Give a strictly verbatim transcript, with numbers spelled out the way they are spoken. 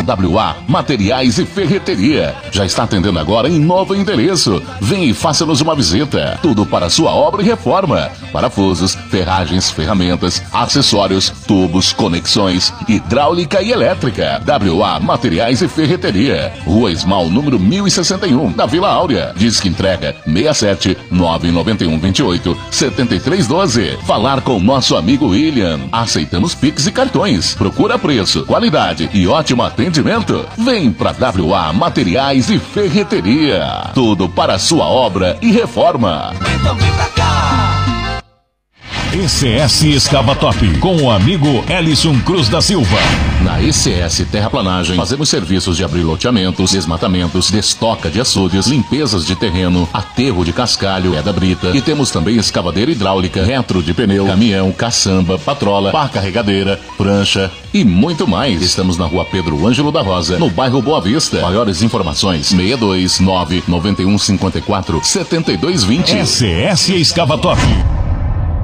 W A Materiais e Ferreteria. Já está atendendo agora em novo endereço. Vem e faça-nos uma visita. Tudo para sua obra e reforma. Parafusos, ferragens, ferramentas, acessórios, tubos, conexões, hidráulica e elétrica. W A Materiais e Ferreteria. Rua Esmal, número mil e sessenta e um, na Vila Áurea. Disque entrega seis sete nove nove um dois oito sete três um dois. Falar com nosso amigo William. Aceitamos Pix e cartões. Procura preço, qualidade e ótimo atendimento. Vem pra W A Materiais e Ferreteria. Tudo para a sua obra e reforma. Então vem pra cá. E C S Escavatop, com o amigo Ellison Cruz da Silva. Na E C S Terraplanagem, fazemos serviços de abrir loteamentos, desmatamentos, destoca de açudes, limpezas de terreno, aterro de cascalho, pedra brita. E temos também escavadeira hidráulica, retro de pneu, caminhão, caçamba, patrola, pá carregadeira, prancha e muito mais. Estamos na rua Pedro Ângelo da Rosa, no bairro Boa Vista. Maiores informações, seis dois nove nove um cinco quatro sete dois dois zero. E C S Escavatop.